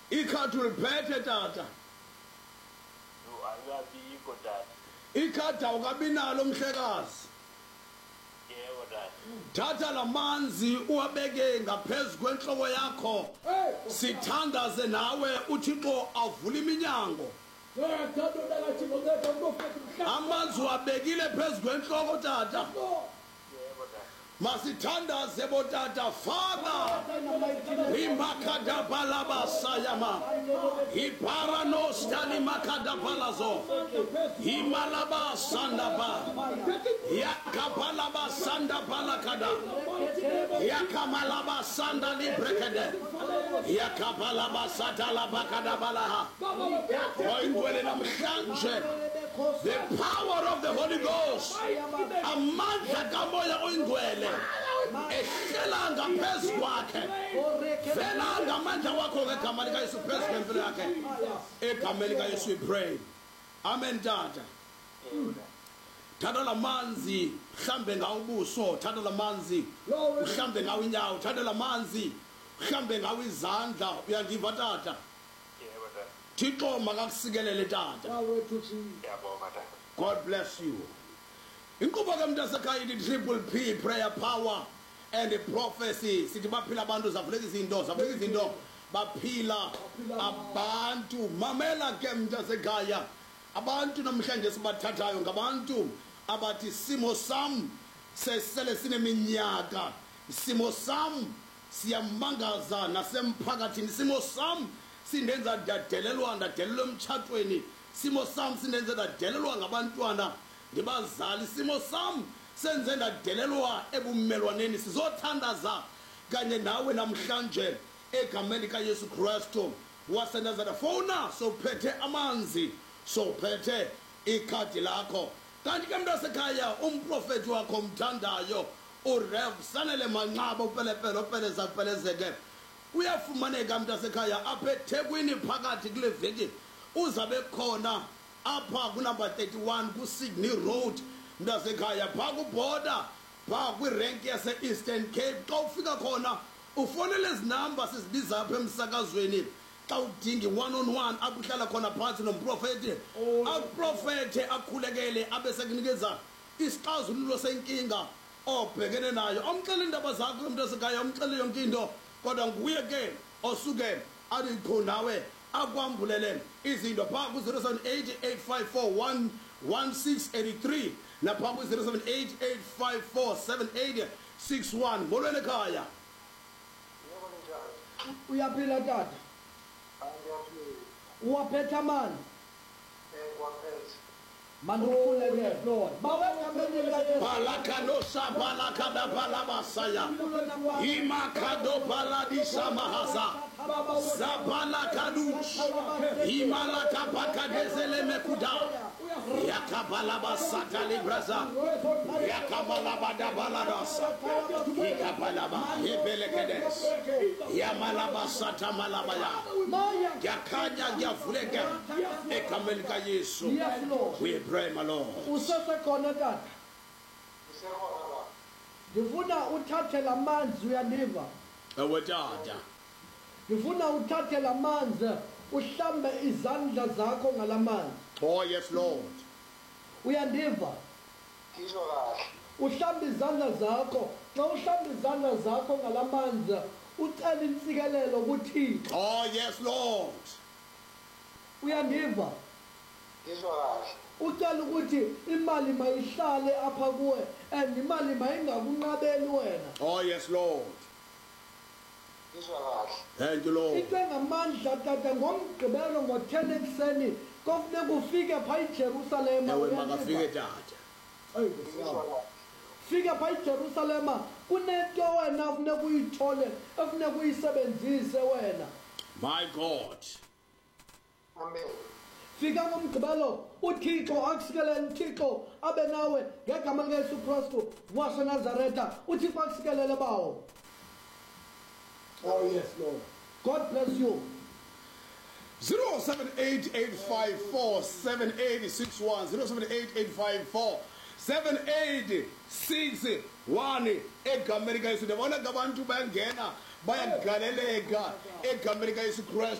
ikhadi uliphethe tata? Ayikabikho tata. Ikhadi awukabi nalo mhlekazi? Yebo tata. Thatha lamanzi uwabeke ngaphezu kwenhloko yakho, sithandaze nawe uThixo avule iminyango. Amanzi wabekile phezu kwenhloko tata. Masithandaze botata. Father, imakada balaba sayama, iparano stani makada balazo, imalaba sandaba, yakabalaba sanda balakada, yakamalaba sanda librekede, yakabalaba satala bakada balaha. The power of the Holy Ghost, amandla kamoya oyingcwele ehlela ngaphezu kwakhe, vela ngamandla wakho ngegama lika Yesu phezu kwempilo yakhe, egameni lika Yesu we pray. Amen tata. Thatha lamanzi mhlambe ngawo ubuso, thatha lamanzi mhlambe ngawo inyawo, thatha lamanzi mhlambe ngawo izandla. Uyandiva tata? Thixo makakusikelele tata. God bless you. Inkqubo ke mntasekhaya ithi triple P, prayer, power and prophecy. Sithi baphila abantu zavuleka izinto baphila abantu. Mamela ke mntasekhaya, abantu namhlanje sibathathayo ngabantu abathi simo sam sesele sineminyaka, simo sam siyamangaza nasemphakathini, simo sam sindenza ndadelelwa emtshatweni, simo sam sindenza ndadelelwa ngabantwana ndibazali, simo sam senze ndadelelwa ebumelwaneni. Sizothandaza kanye nawe namhlanje egameni kaYesu Kristu waseNazareth. Fowuna sowuphethe amanzi, sowuphethe ikhadi lakho. Kanti ke mntasekhaya, umprofethi wakho mthandayo uRev Sanele Manqaba upelezeke uyafumaneka mntasekhaya apha eThekwini phakathi kule veki. Uzabe khona apha kunumber 31 kuSydney Road mntasekhaya, phaa kuborder, phaa kwirenki yase-Eastern Cape. Xa ufika khona ufonele ezi namba sizibiza apha emsakazweni xa udinga one-on-one apho uhlala khona phantsi nomprofethi, akuprofethe akhulekele abe sekunikeza isixazululo senkinga obhekene nayo. Omxele iindaba zakho mntasekhaya, omxele yonke into, kodwa nguye ke osuke athi qho nawe akwambulele izinto phaa ku-078 naphaa ku-078 molweni ekhaya. Uyaphila tata? Uwaphethe amanzi? Mandukhuleke Lord. Balakanosha balakada balabasaya. Imakado baladisa mahaza. Zabalakadush. Imalaka bakadezele mekuda. Yakabalaba sata libraza. Yakabalabada baladasa. Ikabalaba hebelekedes. Yamalaba sata malabaya. Yakanya yavuleka. Ekamelika Yesu. We pray, my Lord. Usesekhona tata? Ndifuna uthathe la manzi, uyandiva? Ewe tata. Ndifuna uthathe la manzi uhlambe izandla zakho ngala manzi. Oh yes Lord. Uyandiva? Uhlambe izandla zakho. Xa uhlamba izandla zakho ngala manzi ucela intsikelelo kuThixo. Oh yes Lord. Uyandiva? Ucela ukuthi imali mayihlale apha kuwe and imali mayingakunqabeli wena. Oh yes Lord. Thank you Lord. Into engamandla tata, ngomgqibelo ngo-10 ekuseni kofuneka ufike phaa eJerusalema. Ewe makafike tata. Fika phaa eJerusalema, kunento wena funeka uyithole efuneka uyisebenzise wena. My God. Amen. Fika ngomgqibelo uThixo akusikelele, uThixo abe nawe ngegama likaYesu Kristu waseNazaretha. uThixo akusikelele bawo. Oh yes Lord. God bless you. 07885478061 07885478061 egameni likaYesu. Ndabona abantu bayangena bayagaleleka egameni likaYesu Kristu.